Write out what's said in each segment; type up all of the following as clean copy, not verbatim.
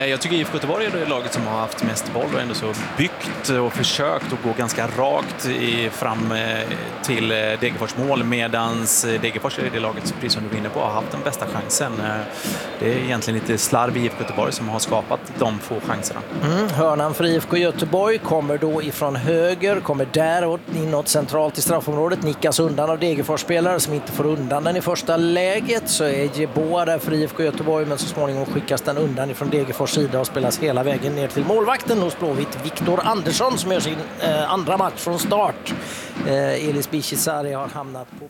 Jag tycker IFK Göteborg är det laget som har haft mest boll och ändå så byggt och försökt att gå ganska rakt fram till Degerfors mål, medans Degerfors är det laget, precis som du vinner på, har haft den bästa chansen. Det är egentligen lite slarv i IFK Göteborg som har skapat de få chanserna. Hörnan för IFK Göteborg kommer då ifrån höger, kommer däråt inåt centralt i straffområdet, nickas undan av Degerfors-spelare som inte får undan den i första läget. Så är Jeboa där för IFK Göteborg, men så småningom skickas den undan ifrån Degerfors sida och spelas hela vägen ner till målvakten hos Blåvitt, Viktor Andersson, som gör sin andra match från start. Elis Bichisari har hamnat på...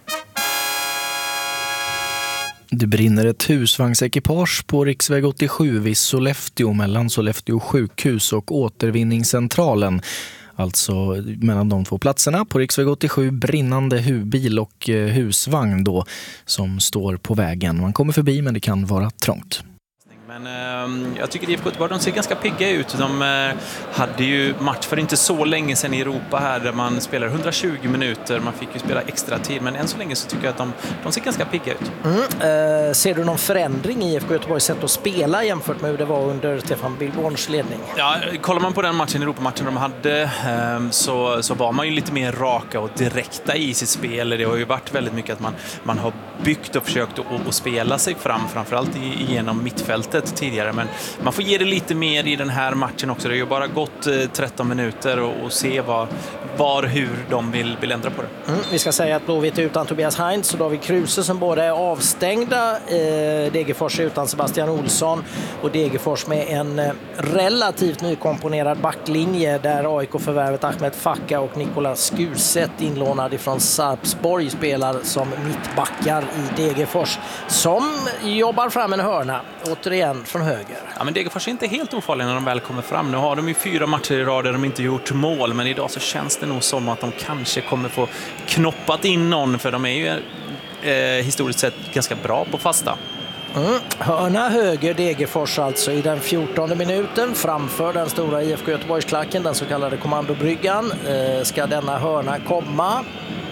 Det brinner ett husvagnsekipage på riksväg 87 vid Sollefteå mellan Sollefteå sjukhus och återvinningscentralen. Alltså mellan de två platserna på riksväg 87, brinnande bil och husvagn då som står på vägen. Man kommer förbi, men det kan vara trångt. Men jag tycker IFK Göteborg, de ser ganska pigga ut. De hade ju match för inte så länge sedan i Europa här där man spelar 120 minuter. Man fick ju spela extra tid, men än så länge så tycker jag att de ser ganska pigga ut. Ser du någon förändring i IFK Göteborgs sätt att spela jämfört med hur det var under Stefan Billborns ledning? Ja, kollar man på den matchen, Europamatchen de hade, så var man ju lite mer raka och direkta i sitt spel. Det har ju varit väldigt mycket att man har byggt och försökt att spela sig fram, framförallt genom mittfältet tidigare, men man får ge det lite mer i den här matchen också. Det har ju bara gått 13 minuter och se hur de vill ändra på det. Vi ska säga att Blåvitt är utan Tobias Heinz och David Kruse som båda är avstängda. Degerfors är utan Sebastian Olsson och Degerfors med en relativt nykomponerad backlinje där AIK-förvärvet Ahmed Fakka och Nicolas Skuset inlånad ifrån Sarpsborg spelar som mittbackar i Degerfors som jobbar fram en hörna återigen från höger. Ja, men Degerfors är inte helt ofarliga när de väl kommer fram. Nu har de ju 4 matcher i rad där de inte gjort mål, men idag så känns det nog som att de kanske kommer få knoppat in någon, för de är ju historiskt sett ganska bra på fasta. Hörna höger Degerfors alltså i den 14:e minuten framför den stora IFK Göteborgsklacken, den så kallade kommandobryggan. Ska denna hörna komma?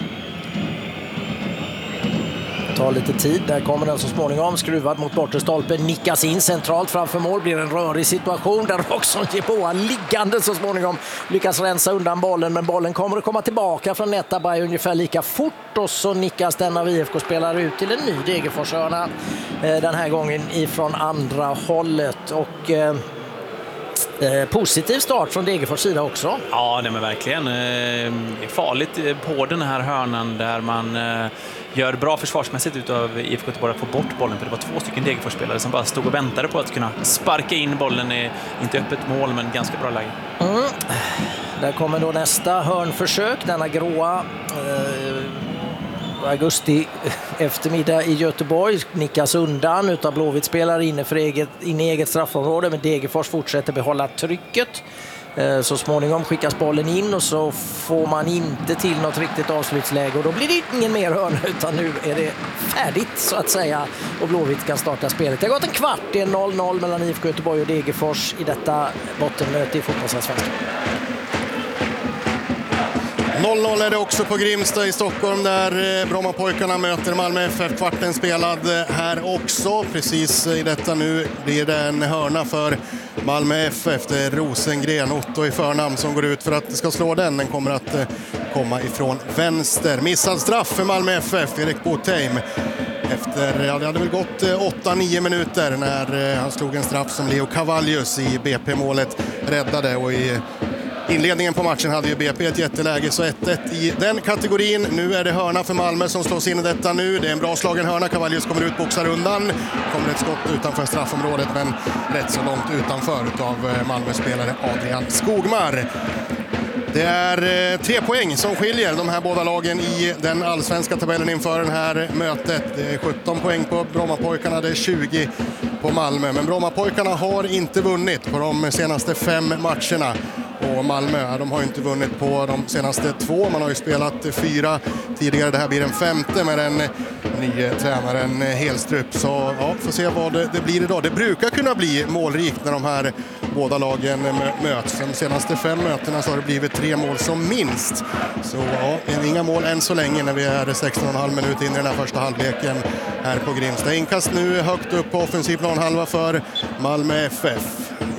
Tar lite tid, där kommer den så småningom, skruvad mot bortre stolpen, nickas in centralt framför mål, blir en rörig situation där också Jeboa liggande så småningom lyckas rensa undan bollen, men bollen kommer att komma tillbaka från Netabay ungefär lika fort och så nickas den av IFK-spelare ut till en ny Degerforshörna, den här gången ifrån andra hållet och positiv start från Degerfors sida också. Ja, det är verkligen farligt på den här hörnan där man gör bra försvarsmässigt utav IFK Göteborg att få bort bollen, för det var 2 stycken Degerfors-spelare som bara stod och väntade på att kunna sparka in bollen i inte öppet mål, men ganska bra läge. Där kommer då nästa hörnförsök, denna gråa augusti eftermiddag i Göteborg, nickas undan utav Blåvitt-spelare inne i eget straffområde, men Degerfors fortsätter behålla trycket. Så småningom skickas bollen in och så får man inte till något riktigt avslutsläge och då blir det ingen mer hörna, utan nu är det färdigt så att säga och Blåvitt kan starta spelet. Det har gått en kvart, det är 0-0 mellan IFK Göteborg och Degerfors i detta bottenmöte i fotbollsallsvenskan. 0-0 är det också på Grimsta i Stockholm där Brommapojkarna möter Malmö FF. Kvarten spelad här också. Precis i detta nu blir det en hörna för Malmö FF. Det är Rosengren, Otto i förnamn, som går ut för att det ska slå den. Den kommer att komma ifrån vänster. Missad straff för Malmö FF, Erik Botheim. Det hade väl gått 8-9 minuter när han slog en straff som Leo Cavallius i BP-målet räddade, och i inledningen på matchen hade ju BP ett jätteläge, så 1-1 i den kategorin. Nu är det hörna för Malmö som slås in i detta nu. Det är en bra slagen hörna. Cavallius kommer ut, boxar undan. Kommer ett skott utanför straffområdet, men rätt så långt utanför av Malmö-spelare Adrian Skogmar. Det är 3 poäng som skiljer de här båda lagen i den allsvenska tabellen inför det här mötet. Det är 17 poäng på Brommapojkarna, det är 20 på Malmö. Men Brommapojkarna har inte vunnit på de senaste 5 matcherna. Och Malmö, de har inte vunnit på de senaste 2. Man har ju spelat 4 tidigare. Det här blir den 5:e med den nya tränaren Helstrup. Så ja, får se vad det blir idag. Det brukar kunna bli målrikt när de här båda lagen möts. De senaste 5 mötena så har det blivit 3 mål som minst. Så ja, inga mål än så länge när vi är 16,5 minuter in i den här första halvleken här på Grimsta. Inkast nu högt upp på offensiv planhalva för Malmö FF.